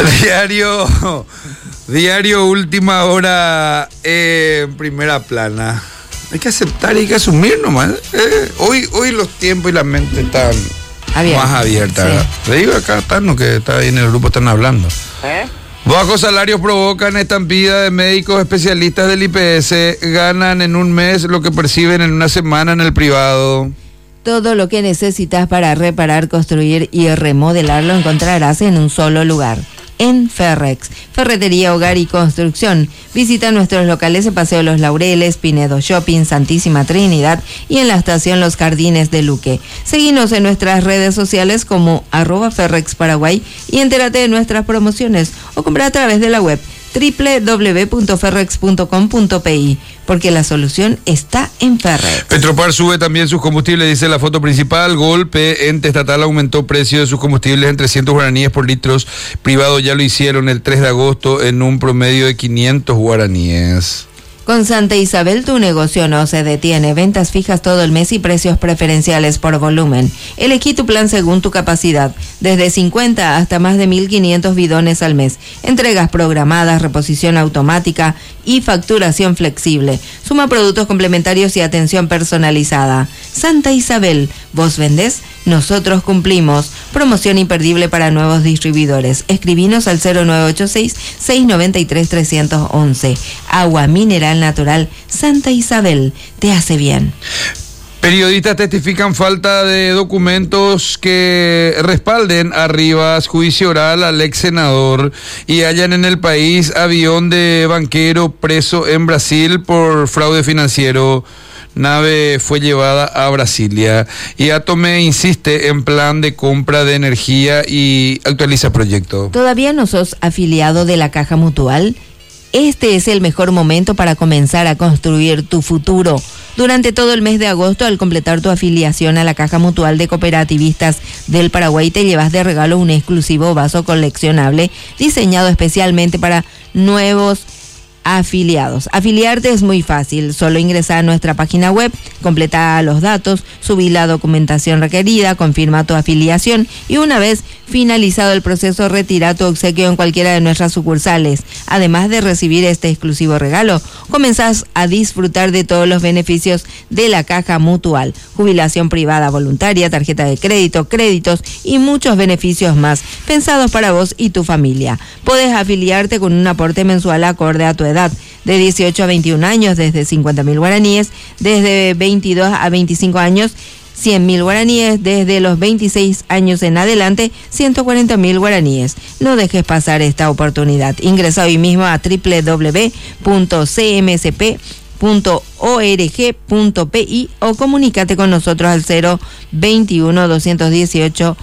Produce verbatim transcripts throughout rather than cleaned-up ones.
Diario, diario Última Hora eh, en primera plana. Hay que aceptar y hay que asumir nomás. Eh, hoy, hoy los tiempos y la mente están Abierto. más abiertas. Sí. Le digo acá a Tano que está ahí en el grupo, están hablando. ¿Eh? Bajos salarios provocan estampida de médicos especialistas del I P S. Ganan en un mes lo que perciben en una semana en el privado. Todo lo que necesitas para reparar, construir y remodelar lo encontrarás en un solo lugar. En Ferrex, Ferretería, Hogar y Construcción. Visita nuestros locales en Paseo Los Laureles, Pinedo Shopping, Santísima Trinidad y en la estación Los Jardines de Luque. Seguinos en nuestras redes sociales como arroba Ferrex Paraguay y entérate de nuestras promociones o compra a través de la web doble u doble u doble u punto ferrex punto com punto pi, porque la solución está en Ferrex. Petropar sube también sus combustibles, dice la foto principal. Golpe, ente estatal aumentó precio de sus combustibles en trescientos guaraníes por litros. Privado ya lo hicieron el tres de agosto en un promedio de quinientos guaraníes. Con Santa Isabel tu negocio no se detiene. Ventas fijas todo el mes y precios preferenciales por volumen. Elegí tu plan según tu capacidad. Desde cincuenta hasta más de mil quinientos bidones al mes. Entregas programadas, reposición automática y facturación flexible. Suma productos complementarios y atención personalizada. Santa Isabel, ¿vos vendés? Nosotros cumplimos. Promoción imperdible para nuevos distribuidores. Escribinos al cero nueve ocho seis, seis nueve tres, tres uno uno. Agua mineral natural Santa Isabel, te hace bien. Periodistas testifican falta de documentos que respalden a Rivas, juicio oral al ex senador, y hallan en el país avión de banquero preso en Brasil por fraude financiero. Nave fue llevada a Brasilia y Atome insiste en plan de compra de energía y actualiza proyecto. ¿Todavía no sos afiliado de la Caja Mutual? Este es el mejor momento para comenzar a construir tu futuro. Durante todo el mes de agosto, al completar tu afiliación a la Caja Mutual de Cooperativistas del Paraguay, te llevas de regalo un exclusivo vaso coleccionable diseñado especialmente para nuevos afiliados. Afiliarte es muy fácil, solo ingresa a nuestra página web, completa los datos, subí la documentación requerida, confirma tu afiliación y una vez finalizado el proceso retira tu obsequio en cualquiera de nuestras sucursales. Además de recibir este exclusivo regalo, comenzás a disfrutar de todos los beneficios de la Caja Mutual, jubilación privada voluntaria, tarjeta de crédito, créditos y muchos beneficios más pensados para vos y tu familia. Podés afiliarte con un aporte mensual acorde a tu edad, de dieciocho a veintiún años desde cincuenta mil guaraníes, desde veintidós a veinticinco años cien mil guaraníes, desde los veintiséis años en adelante ciento cuarenta mil guaraníes. No dejes pasar esta oportunidad. Ingresa hoy mismo a doble u doble u doble u punto c m s p punto org punto p i o comunícate con nosotros al cero veintiuno, doscientos dieciocho,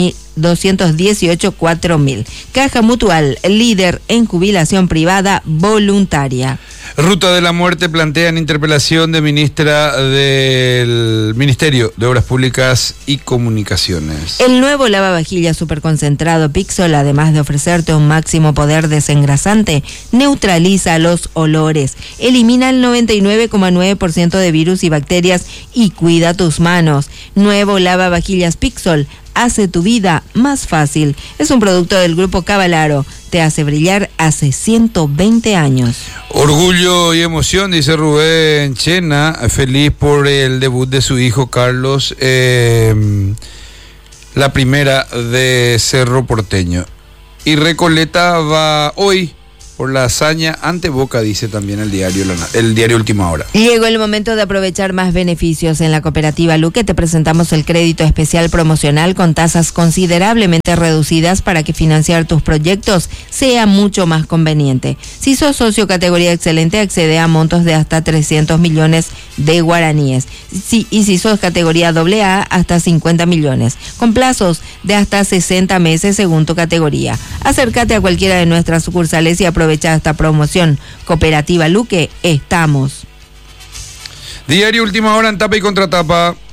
cuatro mil. Caja Mutual, líder en jubilación privada voluntaria. Ruta de la Muerte plantean interpelación de ministra del Ministerio de Obras Públicas y Comunicaciones. El nuevo lavavajillas superconcentrado Pixol, además de ofrecerte un máximo poder desengrasante, neutraliza los olores, elimina el noventa y nueve coma nueve por ciento de virus y bacterias y cuida tus manos. Nuevo lavavajillas Pixol hace tu vida más fácil. Es un producto del Grupo Cavalaro. Te hace brillar hace ciento veinte años. Orgullo y emoción, dice Rubén Chena, feliz por el debut de su hijo Carlos, eh, la primera de Cerro Porteño. Y Recoleta va hoy por la hazaña ante Boca, dice también el diario el diario Última Hora. Llegó el momento de aprovechar más beneficios. En la Cooperativa Luque te presentamos el crédito especial promocional con tasas considerablemente reducidas para que financiar tus proyectos sea mucho más conveniente. Si sos socio categoría excelente, accede a montos de hasta trescientos millones de guaraníes. Si, y si sos categoría doble A, hasta cincuenta millones, con plazos de hasta sesenta meses según tu categoría. Acércate a cualquiera de nuestras sucursales y aprovecha esta promoción. Cooperativa Luque, estamos. Diario Última Hora en tapa y contratapa.